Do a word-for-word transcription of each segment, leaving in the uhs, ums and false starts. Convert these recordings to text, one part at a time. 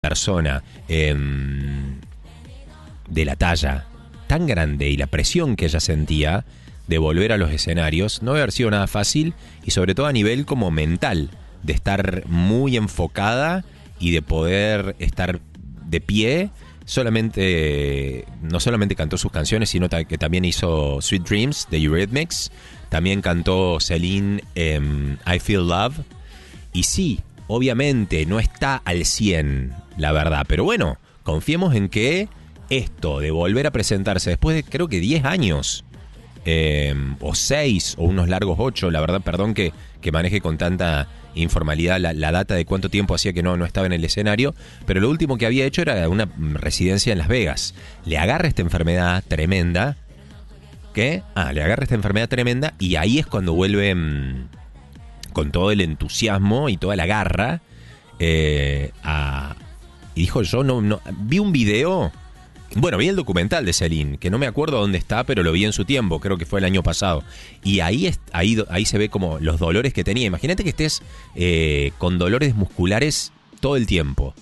persona eh, de la talla tan grande y la presión que ella sentía de volver a los escenarios no debe haber sido nada fácil, y sobre todo a nivel como mental, de estar muy enfocada y de poder estar de pie. Solamente, no solamente cantó sus canciones, sino que también hizo Sweet Dreams de Eurythmics, también cantó Celine eh, I Feel Love, y sí, obviamente no está al cien, la verdad, pero bueno, confiemos en que esto de volver a presentarse después de creo que diez años, eh, o seis, o unos largos ocho, la verdad, perdón que, que maneje con tanta informalidad la, la data de cuánto tiempo hacía que no, no estaba en el escenario, pero lo último que había hecho era una residencia en Las Vegas. Le agarra esta enfermedad tremenda, ¿qué? Ah, le agarra esta enfermedad tremenda y ahí es cuando vuelve mmm, con todo el entusiasmo y toda la garra eh, a... y dijo, yo no, no... Vi un video... Bueno, vi el documental de Celine, que no me acuerdo dónde está, pero lo vi en su tiempo, creo que fue el año pasado. Y ahí, es, ahí, ahí se ve como los dolores que tenía. Imagínate que estés eh, con dolores musculares todo el tiempo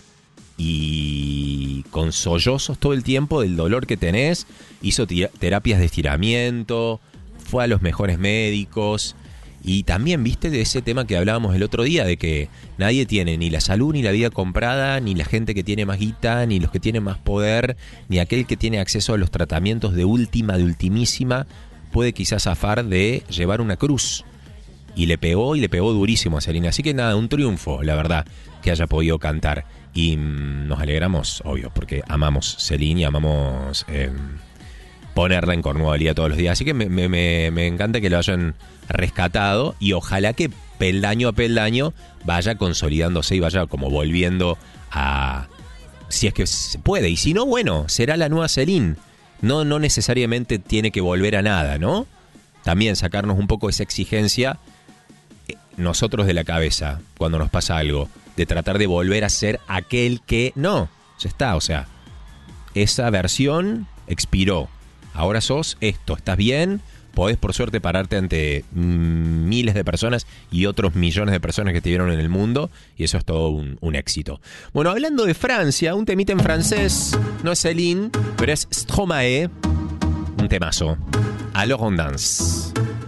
y con sollozos todo el tiempo del dolor que tenés. Hizo terapias de estiramiento, fue a los mejores médicos. Y también, viste, de ese tema que hablábamos el otro día, de que nadie tiene ni la salud ni la vida comprada, ni la gente que tiene más guita, ni los que tienen más poder, ni aquel que tiene acceso a los tratamientos de última, de ultimísima, puede quizás zafar de llevar una cruz. Y le pegó, y le pegó durísimo a Celine. Así que nada, un triunfo, la verdad, que haya podido cantar. Y mmm, nos alegramos, obvio, porque amamos Celine y amamos... Eh, ponerla en Cornualía todos los días. Así que me, me, me encanta que lo hayan rescatado y ojalá que peldaño a peldaño vaya consolidándose y vaya como volviendo a... Si es que se puede. Y si no, bueno, será la nueva Celine. No, no necesariamente tiene que volver a nada, ¿no? También sacarnos un poco esa exigencia nosotros de la cabeza cuando nos pasa algo. De tratar de volver a ser aquel que... No, ya está, o sea, esa versión expiró. Ahora sos esto, estás bien, podés por suerte pararte ante mmm, miles de personas y otros millones de personas que te vieron en el mundo, y eso es todo un, un éxito. Bueno, hablando de Francia, un temita en francés, no es Celine, pero es Stromae, un temazo, Alors on danse.